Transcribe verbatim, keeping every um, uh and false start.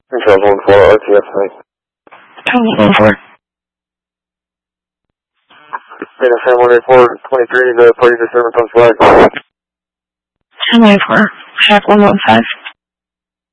Charles one four, R T S, thanks. Charles one four. Data Sam one eight four, twenty-three, the party disturbance on flag. ten eight four, Shack one one five.